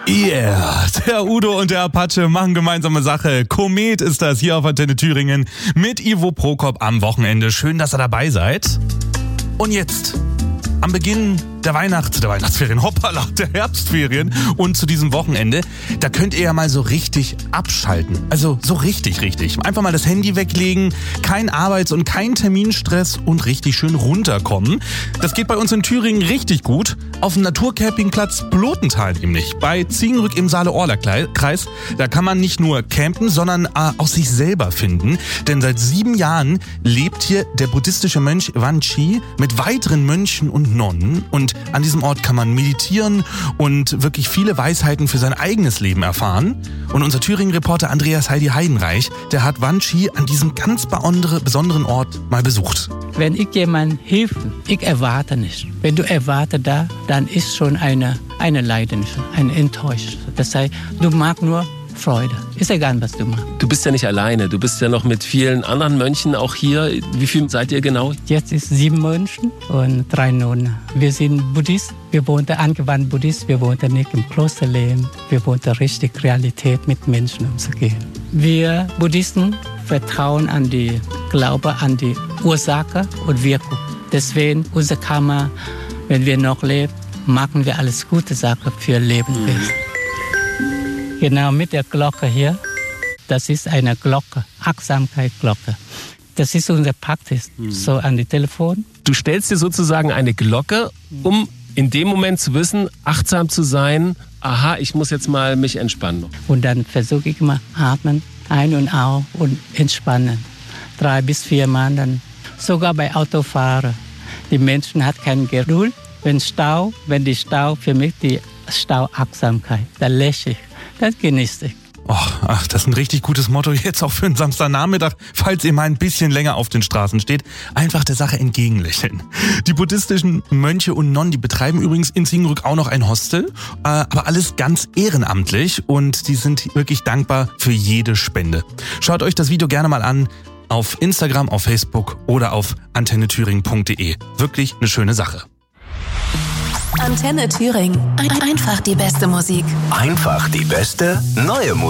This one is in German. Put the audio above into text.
Yeah, der Udo und der Apache machen gemeinsame Sache. Komet ist das hier auf Antenne Thüringen mit Ivo Prokop am Wochenende. Schön, dass ihr dabei seid. Und jetzt, am Beginn der Weihnachtsferien, hoppala, der Herbstferien und zu diesem Wochenende, da könnt ihr ja mal so richtig abschalten. Also so richtig. Einfach mal das Handy weglegen, kein Arbeits- und kein Terminstress und richtig schön runterkommen. Das geht bei uns in Thüringen richtig gut. Auf dem Naturcampingplatz Blotental nämlich, bei Ziegenrück im Saale-Orla-Kreis. Da kann man nicht nur campen, sondern auch sich selber finden. Denn seit 7 Jahren lebt hier der buddhistische Mönch Wanchi mit weiteren Mönchen und Nonnen. Und an diesem Ort kann man meditieren und wirklich viele Weisheiten für sein eigenes Leben erfahren. Und unser Thüringen-Reporter Andreas Heidi Heidenreich, der hat Wanchi an diesem ganz besonderen Ort mal besucht. Wenn ich jemandem helfe, ich erwarte nicht. Wenn du erwartest da, dann ist schon eine Leidenschaft, eine Enttäuschung. Das heißt, du magst nur Freude. Ist egal, was du machst. Du bist ja nicht alleine. Du bist ja noch mit vielen anderen Mönchen auch hier. Wie viel seid ihr genau? Jetzt ist 7 Mönchen und 3 Nonnen. Wir sind Buddhist. Wir wohnen angewandt Buddhist. Wir wohnen nicht im Klosterleben. Wir wohnen richtig Realität mit Menschen umzugehen. Wir Buddhisten vertrauen an die Glaube, an die Ursache und Wirkung. Deswegen unser Karma, wenn wir noch leben, machen wir alles gute Sachen für Lebewesen. Genau mit der Glocke hier, das ist eine Glocke, Achtsamkeitsglocke. Das ist unser Praxis, so an die Telefon. Du stellst dir sozusagen eine Glocke, um in dem Moment zu wissen, achtsam zu sein. Aha, ich muss jetzt mal mich entspannen. Und dann versuche ich mal atmen, ein- und aus und entspannen. 3 bis 4 Mal dann. Sogar bei Autofahren. Die Menschen haben keine Geduld. Wenn die Stau, für mich die Stauachtsamkeit, da lächle ich. Das genieße ich. Das ist ein richtig gutes Motto jetzt auch für einen Samstagnachmittag, falls ihr mal ein bisschen länger auf den Straßen steht. Einfach der Sache entgegenlächeln. Die buddhistischen Mönche und Nonnen, die betreiben übrigens in Ziegenrück auch noch ein Hostel, aber alles ganz ehrenamtlich und die sind wirklich dankbar für jede Spende. Schaut euch das Video gerne mal an auf Instagram, auf Facebook oder auf antennethüringen.de. Wirklich eine schöne Sache. Antenne Thüringen. Einfach die beste Musik. Einfach die beste neue Musik.